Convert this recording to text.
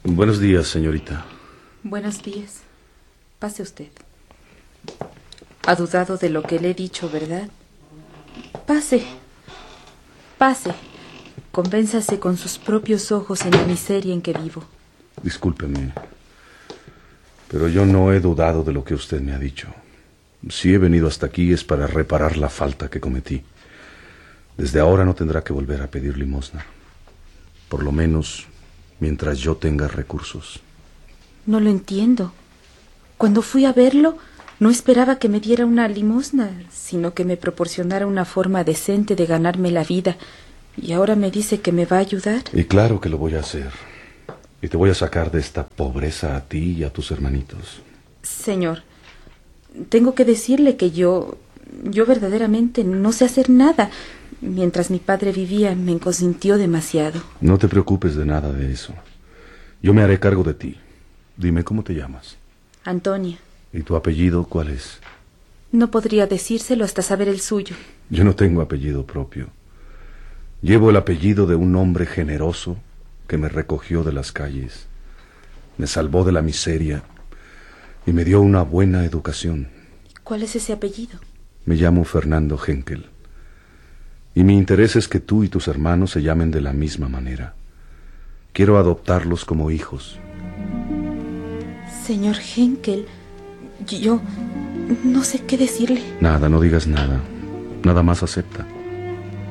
Buenos días, señorita. Buenos días. Pase usted. Ha dudado de lo que le he dicho, ¿verdad? Pase. Pase. Convénzase con sus propios ojos en la miseria en que vivo. Discúlpeme, pero yo no he dudado de lo que usted me ha dicho. Si he venido hasta aquí es para reparar la falta que cometí. Desde ahora no tendrá que volver a pedir limosna. Por lo menos mientras yo tenga recursos. No lo entiendo. Cuando fui a verlo, no esperaba que me diera una limosna, sino que me proporcionara una forma decente de ganarme la vida. Y ahora me dice que me va a ayudar. Y claro que lo voy a hacer. Y te voy a sacar de esta pobreza a ti y a tus hermanitos. Señor, tengo que decirle que yo verdaderamente no sé hacer nada. Mientras mi padre vivía, me consintió demasiado. No te preocupes de nada de eso. Yo me haré cargo de ti. Dime, ¿cómo te llamas? Antonia. ¿Y tu apellido cuál es? No podría decírselo hasta saber el suyo. Yo no tengo apellido propio. Llevo el apellido de un hombre generoso que me recogió de las calles, me salvó de la miseria y me dio una buena educación. ¿Cuál es ese apellido? Me llamo Fernando Henkel. Y mi interés es que tú y tus hermanos se llamen de la misma manera. Quiero adoptarlos como hijos. Señor Henkel, yo no sé qué decirle. Nada, no digas nada. Nada más acepta.